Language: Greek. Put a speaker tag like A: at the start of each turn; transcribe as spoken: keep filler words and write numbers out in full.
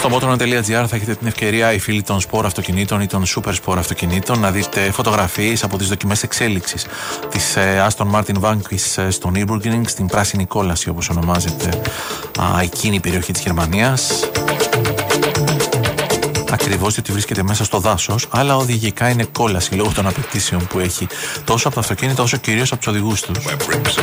A: Στο motorman τελεία gr θα έχετε την ευκαιρία, οι φίλοι των σπορ αυτοκινήτων ή των super sport αυτοκινήτων, να δείτε φωτογραφίες από τις δοκιμές εξέλιξης της Aston Martin Vanquish στο Nürburgring, στην πράσινη κόλαση όπως ονομάζεται α, εκείνη η περιοχή της Γερμανίας. Ακριβώς διότι βρίσκεται μέσα στο δάσος, αλλά οδηγικά είναι κόλαση λόγω των απαιτήσεων που έχει τόσο από το αυτοκίνητο όσο κυρίως από τους οδηγούς τους.